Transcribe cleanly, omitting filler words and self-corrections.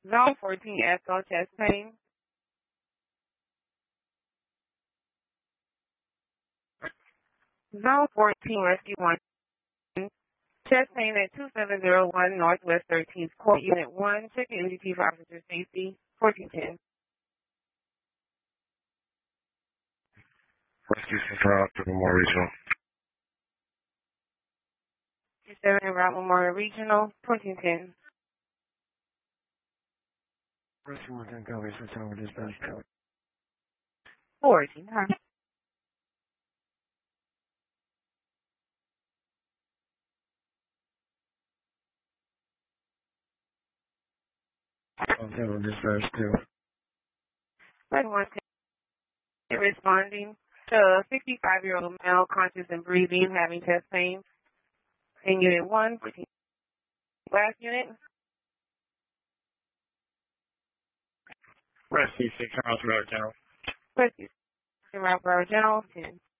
Zone 14, Echo, chest pain. Zone 14, Rescue 1. Chest pain at 2701 Northwest 13th Court, Unit 1. Check MDT for officer safety, 1410. Rescue Central to Memorial Regional. 27 Route Memorial Regional, 1410. Rescue 110 Calgary Central with dispatch code. 14. Okay, dispatch 2. Rescue 110 responding to a 65-year-old male conscious and breathing, having chest pain. In Unit 1, 14. Last unit. Rescue 6 Route General. Rescue Route General, 10.